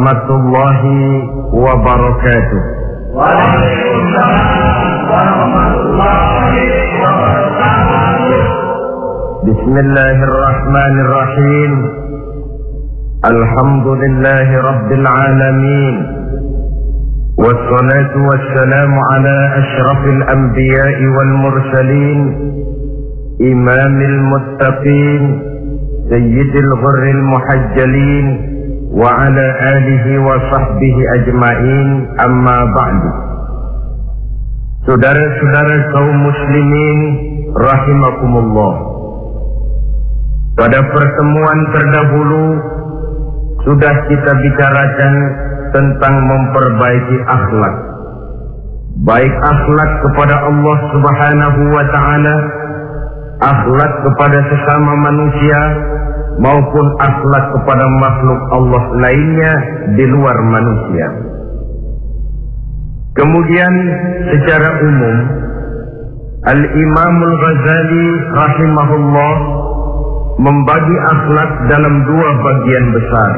Warahmatullahi wabarakatuh. Waalaikumsalam warahmatullahi wabarakatuh. Bismillahirrahmanirrahim. Alhamdulillahi rabbil alamin. Wassalatu wassalamu ala ashrafil anbiya'i wal mursalin, imamil muttaqin, sayyidil ghurril muhajjalin, wa ala alihi wa sahbihi ajma'in, amma ba'du. Saudara-saudara kaum muslimin rahimakumullah, pada pertemuan terdahulu sudah kita bicarakan tentang memperbaiki akhlak, baik akhlak kepada Allah Subhanahu wa ta'ala, akhlak kepada sesama manusia, maupun akhlak kepada makhluk Allah lainnya di luar manusia. Kemudian secara umum Al-Imamul Ghazali rahimahullah membagi akhlak dalam dua bagian besar.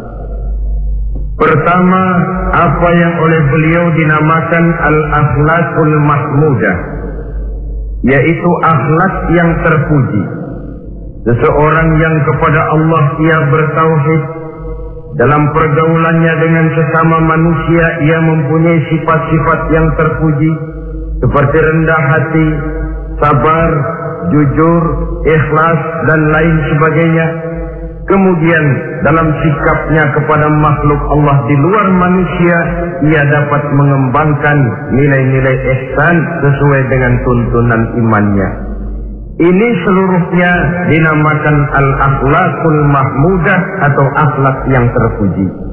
Pertama, apa yang oleh beliau dinamakan al-akhlaqul mahmudah, yaitu akhlak yang terpuji. Seseorang yang kepada Allah ia bertauhid, dalam pergaulannya dengan sesama manusia ia mempunyai sifat-sifat yang terpuji, seperti rendah hati, sabar, jujur, ikhlas, dan lain sebagainya. Kemudian dalam sikapnya kepada makhluk Allah di luar manusia, ia dapat mengembangkan nilai-nilai ihsan sesuai dengan tuntunan imannya. Ini seluruhnya dinamakan al-akhlaqul mahmudah atau akhlak yang terpuji.